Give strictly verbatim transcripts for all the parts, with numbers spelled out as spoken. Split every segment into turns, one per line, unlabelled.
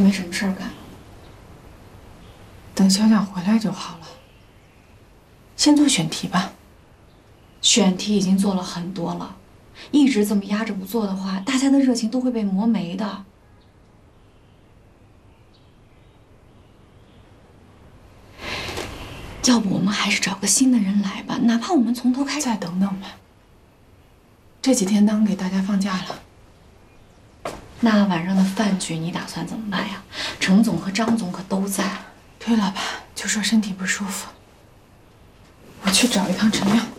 没什么事儿干。
等小蒋回来就好了。先做选题吧。
选题已经做了很多了，一直这么压着不做的话，大家的热情都会被磨没的。要不我们还是找个新的人来吧，哪怕我们从头开始。
再等等吧。这几天当给大家放假了。
那晚上的饭局你打算怎么办呀？程总和张总可都在。
推了吧，就说身体不舒服。我去找一趟陈亮。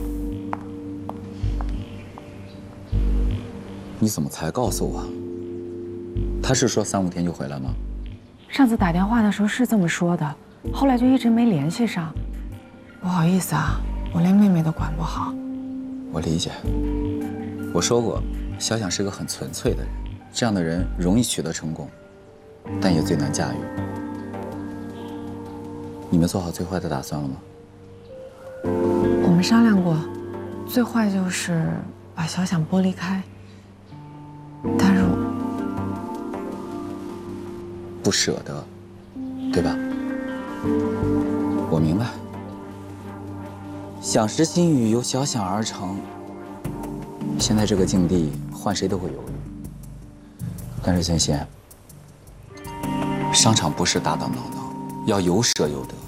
你怎么才告诉我？他是说三五天就回来吗？
上次打电话的时候是这么说的，后来就一直没联系上。
不好意思啊，我连妹妹都管不好。
我理解。我说过，小蒋是个很纯粹的人，这样的人容易取得成功，但也最难驾驭。你们做好最坏的打算了吗？
我们商量过，最坏就是把小蒋剥离开。但是
不舍得，对吧？我明白。想食心语由小想而成，现在这个境地，换谁都会犹豫。但是建宪，商场不是打打闹闹，要有舍有得。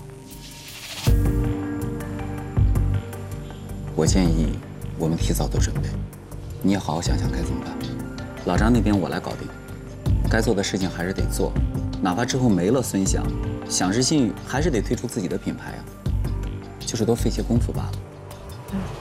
我建议我们提早做准备，你也好好想想该怎么办。老张那边我来搞定，该做的事情还是得做，哪怕之后没了孙想，想食心语还是得推出自己的品牌啊，就是多费些功夫罢了。
嗯。